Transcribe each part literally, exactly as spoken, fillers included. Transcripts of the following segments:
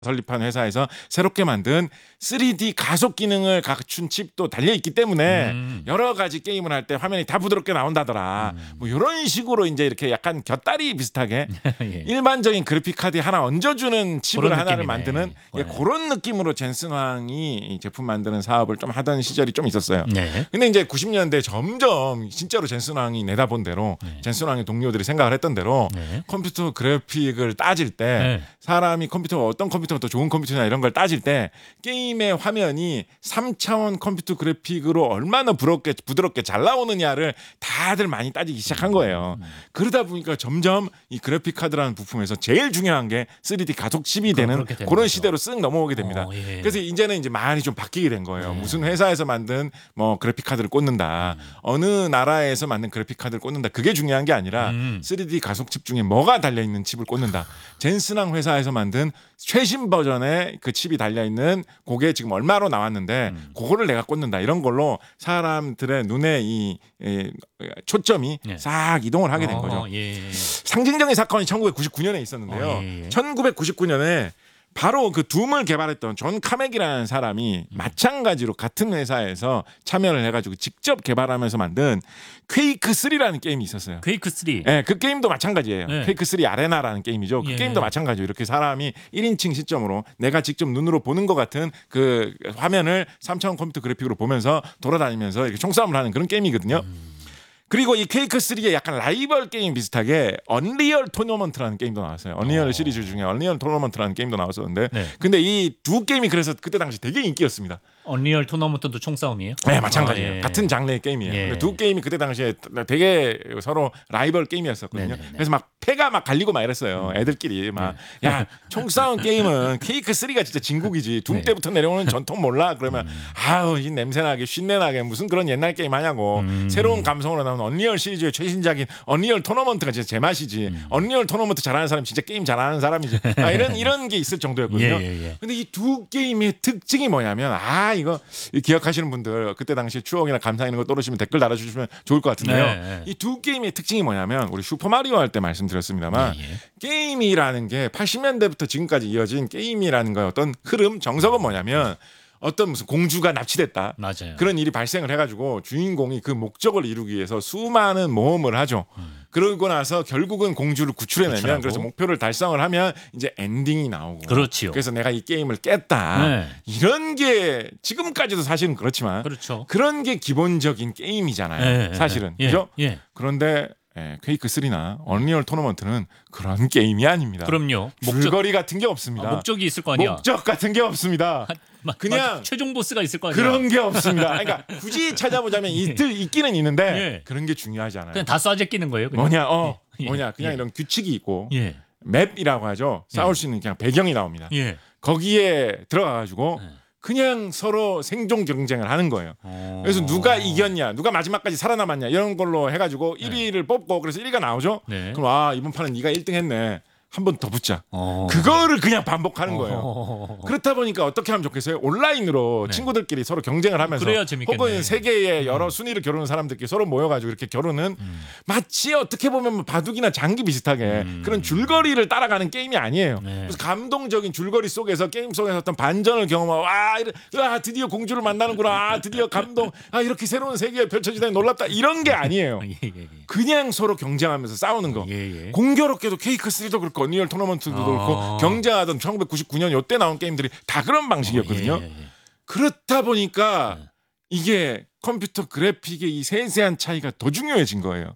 설립한 회사에서 새롭게 만든 쓰리디 가속 기능을 갖춘 칩도 달려있기 때문에 음. 여러 가지 게임을 할 때 화면이 다 부드럽게 나온다더라. 음. 뭐 이런 식으로 이제 이렇게 약간 곁다리 비슷하게 예. 일반적인 그래픽 카드 하나 얹어주는 칩을 그런 하나를 느낌이네. 만드는 예, 네. 그런 느낌으로 젠슨왕이 이 제품 만드는 사업을 좀 하던 시절이 좀 있었어요. 네. 근데 이제 구십 년대 점점 진짜로 젠슨왕이 내다본 대로 네. 젠슨왕의 동료들이 생각을 했던 대로 네. 컴퓨터 그래픽을 따질 때 네. 사람이 컴퓨터가 어떤 컴퓨터가 더 좋은 컴퓨터냐 이런 걸 따질 때 게임의 화면이 삼 차원 컴퓨터 그래픽으로 얼마나 부드럽게, 부드럽게 잘 나오느냐를 다들 많이 따지기 시작한 거예요. 그러다 보니까 점점 이 그래픽 카드라는 부품에서 제일 중요한 게 쓰리디 가속 칩이 되는 그렇게 되는 그런 거죠. 시대로 쓱 넘어오게 됩니다. 어, 예. 그래서 이제는 이제 많이 좀 바뀌게 된 거예요. 네. 무슨 회사에서 만든 뭐 그래픽 카드를 꽂는다. 음. 어느 나라에서 만든 그래픽 카드를 꽂는다. 그게 중요한 게 아니라 음. 쓰리디 가속 칩 중에 뭐가 달려 있는 칩을 꽂는다. 젠슨왕 회사에서 만든 최신 버전의 그 칩이 달려 있는 그게 지금 얼마로 나왔는데 음. 그거를 내가 꽂는다. 이런 걸로 사람들의 눈에 이, 이 초점이 예. 싹 이동을 하게 된 어, 거죠. 예. 상징적인 사건이 천구백구십구 년에 있었는데요. 어, 예, 예. 천구백구십구 년에 바로 그 둠을 개발했던 존 카맥이라는 사람이 음. 마찬가지로 같은 회사에서 참여를 해가지고 직접 개발하면서 만든 퀘이크 쓰리라는 게임이 있었어요. 퀘이크 쓰리. 예, 그 게임도 마찬가지예요. 네. 퀘이크 쓰리 아레나라는 게임이죠. 그 예. 게임도 마찬가지예요. 이렇게 사람이 일 인칭 시점으로 내가 직접 눈으로 보는 것 같은 그 화면을 삼 차원 컴퓨터 그래픽으로 보면서 돌아다니면서 이렇게 총싸움을 하는 그런 게임이거든요. 음. 그리고 이 퀘이크 쓰리의 약간 라이벌 게임 비슷하게 언리얼 토너먼트라는 게임도 나왔어요. 언리얼 어. 시리즈 중에 언리얼 토너먼트라는 게임도 나왔었는데 네. 근데 이 두 게임이 그래서 그때 당시 되게 인기였습니다. 언리얼 토너먼트도 총싸움이에요? 네, 마찬가지예요. 아, 예. 같은 장르의 게임이에요. 예. 두 게임이 그때 당시에 되게 서로 라이벌 게임이었었거든요. 네네네. 그래서 막 패가 막 갈리고 막 이랬어요. 애들끼리 막 야 총싸움 게임은 퀘이크 쓰리가 진짜 진국이지. 둠 네. 때부터 내려오는 전통 몰라? 그러면 아우 이 냄새나게 쉰내나게 무슨 그런 옛날 게임 하냐고. 음. 새로운 감성으로 나온 언리얼 시리즈의 최신작인 언리얼 토너먼트가 진짜 제 맛이지. 음. 언리얼 토너먼트 잘하는 사람 진짜 게임 잘하는 사람이지. 아, 이런 이런 게 있을 정도였거든요. 예, 예, 예. 근데 이 두 게임의 특징이 뭐냐면 아 이거 기억하시는 분들 그때 당시 추억이나 감상 있는 거 떠오르시면 댓글 달아주시면 좋을 것 같은데요. 네. 이 두 게임의 특징이 뭐냐면 우리 슈퍼마리오 할 때 말씀드렸습니다만 예, 예. 게임이라는 게 팔십 년대부터 지금까지 이어진 게임이라는 거의 어떤 흐름 정석은 뭐냐면 어떤 무슨 공주가 납치됐다. 맞아요. 그런 일이 발생을 해가지고 주인공이 그 목적을 이루기 위해서 수많은 모험을 하죠. 음. 그러고 나서 결국은 공주를 구출해내면 구출하고. 그래서 목표를 달성을 하면 이제 엔딩이 나오고. 그렇지요. 그래서 내가 이 게임을 깼다. 네. 이런 게 지금까지도 사실은 그렇지만 그렇죠. 그런 게 기본적인 게임이잖아요. 예, 예, 사실은 예. 그죠? 예. 그런데 예, 퀘이크 쓰리나 언리얼 토너먼트는 그런 게임이 아닙니다. 그럼요. 목적, 줄거리 같은 게 없습니다. 아, 목적이 있을 거 아니야. 목적 같은 게 없습니다. 마- 그냥 마- 최종 보스가 있을 거 아니야. 그런 게 없습니다. 그러니까 굳이 찾아보자면 있, 있기는 있는데 예. 그런 게 중요하지 않아요. 그냥 다 쏴제 끼는 거예요. 그냥. 뭐냐, 어, 예. 뭐냐, 그냥 예. 이런 규칙이 있고 예. 맵이라고 하죠. 싸울 수 있는 그냥 배경이 나옵니다. 예. 거기에 들어가가지고 예. 그냥 서로 생존 경쟁을 하는 거예요. 어. 그래서 누가 이겼냐, 누가 마지막까지 살아남았냐 이런 걸로 해가지고 일 위를 뽑고 그래서 일 위가 나오죠. 네. 그럼 아 이번 판은 네가 일 등 했네. 한 번 더 붙자. 어. 그거를 그냥 반복하는 거예요. 어. 그렇다 보니까 어떻게 하면 좋겠어요? 온라인으로 네. 친구들끼리 서로 경쟁을 하면서 그래야 재밌겠네. 혹은 세계의 여러 순위를 겨루는 사람들끼리 서로 모여가지고 이렇게 겨루는 음. 마치 어떻게 보면 뭐 바둑이나 장기 비슷하게 음. 그런 줄거리를 따라가는 게임이 아니에요. 네. 그래서 감동적인 줄거리 속에서 게임 속에서 어떤 반전을 경험하고 와, 이래, 와 드디어 공주를 만나는구나. 아, 드디어 감동. 아 이렇게 새로운 세계가 펼쳐지다니 놀랍다. 이런 게 아니에요. 예, 예, 예. 그냥 서로 경쟁하면서 싸우는 거. 예, 예. 공교롭게도 케이크 쓰리도 그렇고 언리얼 토너먼트도 아. 그렇고 경쟁하던 천구백구십구 년 요때 나온 게임들이 다 그런 방식이었거든요. 예, 예, 예. 그렇다 보니까 네. 이게 컴퓨터 그래픽의 이 세세한 차이가 더 중요해진 거예요.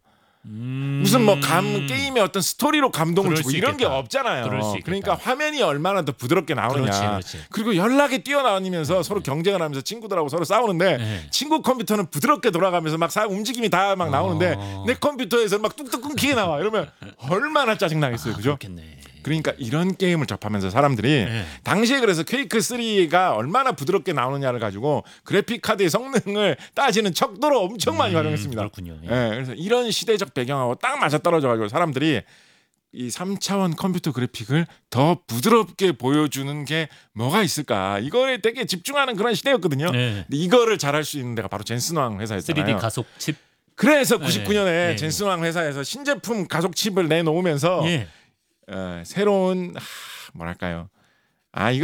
음. 무슨 뭐 감 게임의 어떤 스토리로 감동을 그럴 주고 수 이런 게 있겠다. 없잖아요. 그럴 수 있겠다. 그러니까 화면이 얼마나 더 부드럽게 나오느냐. 그렇지, 그렇지. 그리고 연락이 뛰어나오면서 서로 경쟁을 하면서 친구들하고 서로 싸우는데 네. 친구 컴퓨터는 부드럽게 돌아가면서 막 사- 움직임이 다 막 나오는데 어. 내 컴퓨터에서 막 뚝뚝 끊기게 나와. 이러면 얼마나 짜증 나겠어요, 그죠? 그렇겠네. 그러니까 이런 게임을 접하면서 사람들이 네. 당시에 그래서 퀘이크 쓰리가 얼마나 부드럽게 나오느냐를 가지고 그래픽 카드의 성능을 따지는 척도로 엄청 많이 음, 활용했습니다. 그렇군요. 예. 예, 그래서 이런 시대적 배경하고 딱 맞아 떨어져가지고 사람들이 이 삼 차원 컴퓨터 그래픽을 더 부드럽게 보여주는 게 뭐가 있을까? 이거에 되게 집중하는 그런 시대였거든요. 네. 근데 이거를 잘할 수 있는 데가 바로 젠슨왕 회사였잖아요. 쓰리디 가속 칩. 그래서 구십구 년에 네, 네. 젠슨왕 회사에서 신제품 가속 칩을 내놓으면서 예. 어, 새로운 하, 뭐랄까요? 아 이거